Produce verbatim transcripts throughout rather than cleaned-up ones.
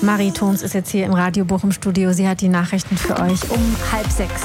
Marie Thons ist jetzt hier im Radio Bochum Studio. Sie hat die Nachrichten für euch um halb sechs.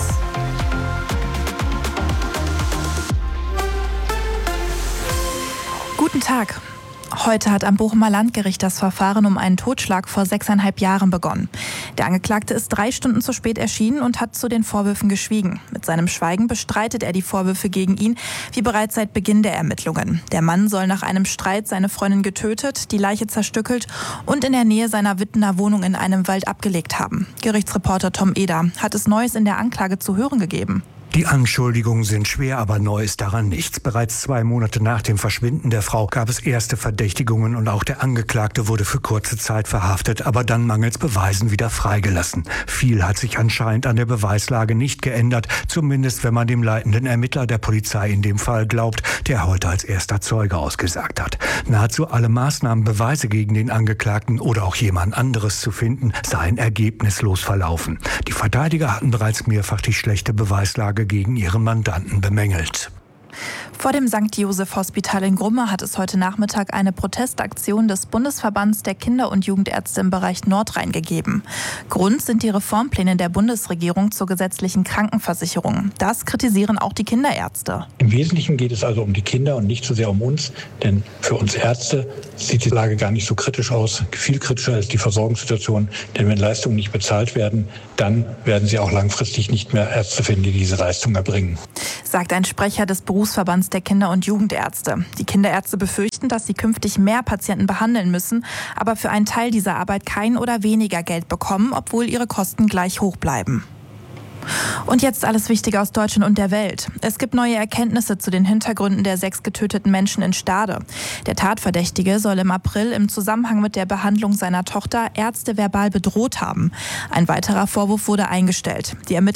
Guten Tag. Heute hat am Bochumer Landgericht das Verfahren um einen Totschlag vor sechseinhalb Jahren begonnen. Der Angeklagte ist drei Stunden zu spät erschienen und hat zu den Vorwürfen geschwiegen. Mit seinem Schweigen bestreitet er die Vorwürfe gegen ihn, wie bereits seit Beginn der Ermittlungen. Der Mann soll nach einem Streit seine Freundin getötet, die Leiche zerstückelt und in der Nähe seiner Wittener Wohnung in einem Wald abgelegt haben. Gerichtsreporter Tom Eder hat es Neues in der Anklage zu hören gegeben. Die Anschuldigungen sind schwer, aber neu ist daran nichts. Bereits zwei Monate nach dem Verschwinden der Frau gab es erste Verdächtigungen und auch der Angeklagte wurde für kurze Zeit verhaftet, aber dann mangels Beweisen wieder freigelassen. Viel hat sich anscheinend an der Beweislage nicht geändert, zumindest wenn man dem leitenden Ermittler der Polizei in dem Fall glaubt, der heute als erster Zeuge ausgesagt hat. Nahezu alle Maßnahmen, Beweise gegen den Angeklagten oder auch jemand anderes zu finden, seien ergebnislos verlaufen. Die Verteidiger hatten bereits mehrfach die schlechte Beweislage gegen ihren Mandanten bemängelt. Vor dem Sankt Joseph Hospital in Grumme hat es heute Nachmittag eine Protestaktion des Bundesverbands der Kinder- und Jugendärzte im Bereich Nordrhein gegeben. Grund sind die Reformpläne der Bundesregierung zur gesetzlichen Krankenversicherung. Das kritisieren auch die Kinderärzte. Im Wesentlichen geht es also um die Kinder und nicht so sehr um uns, denn für uns Ärzte sieht die Lage gar nicht so kritisch aus. Viel kritischer ist die Versorgungssituation, denn wenn Leistungen nicht bezahlt werden, dann werden sie auch langfristig nicht mehr Ärzte finden, die diese Leistungen erbringen. Sagt ein Sprecher des Berufsverbands der Kinder- und Jugendärzte. Die Kinderärzte befürchten, dass sie künftig mehr Patienten behandeln müssen, aber für einen Teil dieser Arbeit kein oder weniger Geld bekommen, obwohl ihre Kosten gleich hoch bleiben. Und jetzt alles Wichtige aus Deutschland und der Welt. Es gibt neue Erkenntnisse zu den Hintergründen der sechs getöteten Menschen in Stade. Der Tatverdächtige soll im April im Zusammenhang mit der Behandlung seiner Tochter Ärzte verbal bedroht haben. Ein weiterer Vorwurf wurde eingestellt. Die Ermittler